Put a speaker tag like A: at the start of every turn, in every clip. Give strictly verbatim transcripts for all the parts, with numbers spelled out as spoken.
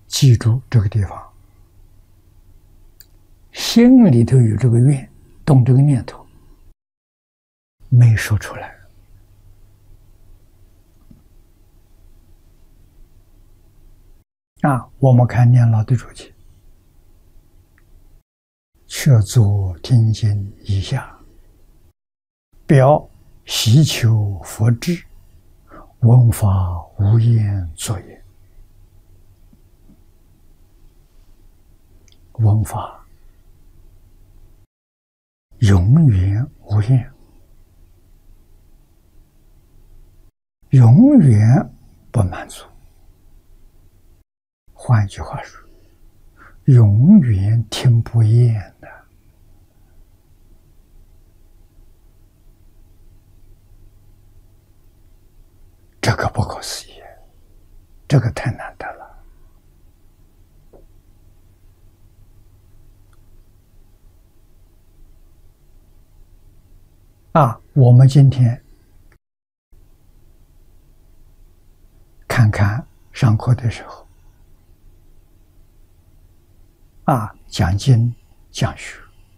A: 记住这个地方，心里头有这个愿，动这个念头，没说出来。啊，我们看念老对主题，却坐听经一下，表希求佛智，闻法无言作业。闻法永远无厌，永远不满足。换句话说，永远听不厌的。这个不可思议，这个太难得了。啊，我们今天看看上课的时候，啊，讲经讲学，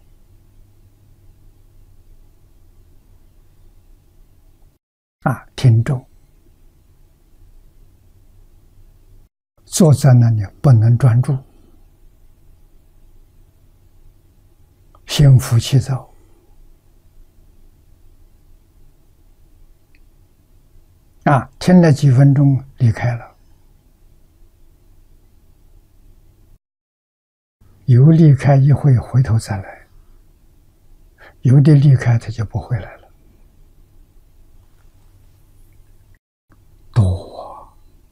A: 啊，听众坐在那里不能专注，心浮气躁。啊，听了几分钟离开了，有离开一会回头再来，有的离开他就不回来了，多啊！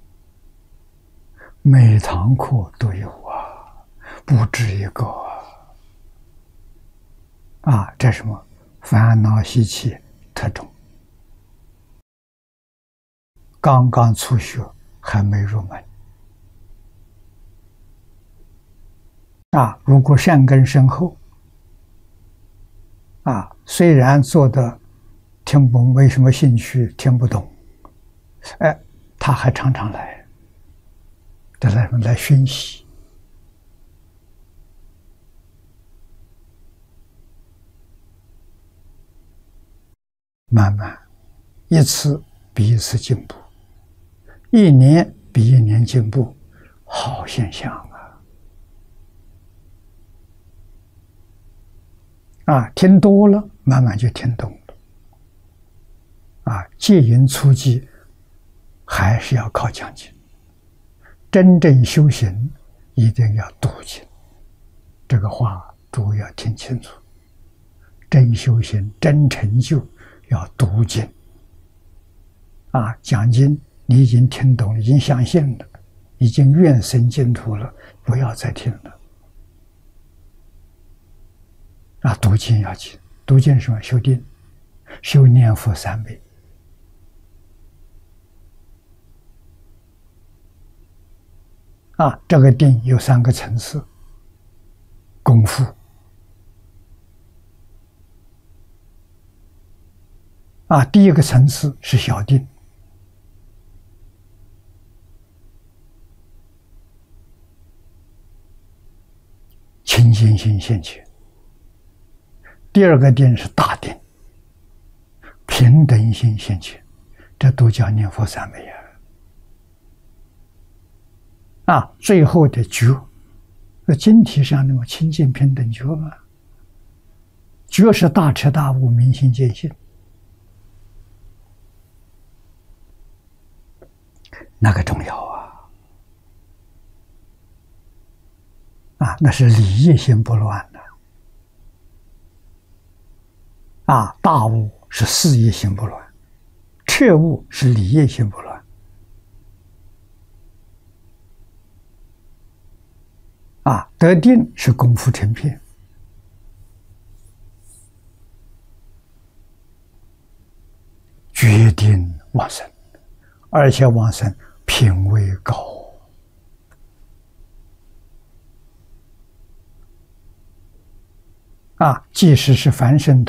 A: 每堂课都有啊，不止一个啊！啊，这是什么？烦恼习气特重。刚刚初学，还没入门啊！如果善根深厚啊，虽然做的听不没什么兴趣，听不懂，哎，他还常常来，这来什么？来熏习。慢慢，一次比一次进步。一年比一年进步，好现象啊！啊，听多了，慢慢就听懂了。啊，戒淫粗记还是要靠讲经。真正修行，一定要读经。这个话诸位要听清楚。真修行、真成就，要读经。啊，讲经。你已经听懂了，已经相信了，已经愿生净土了，不要再听了。啊，读经要紧，读经是什么？修定，修念佛三昧。啊，这个定有三个层次，功夫。啊，第一个层次是小定。清净心现前。第二个定是大定，平等心现前，这都叫念佛三昧啊！啊，最后的觉，那经题上那么清净平等觉嘛？觉是大彻大悟、明心见性，那个重要啊！啊，那是理业心不乱的。啊，大悟是事业心不乱，彻悟是理业心不乱。啊，得定是功夫成片，决定往生，而且往生品位高。啊，即使是凡圣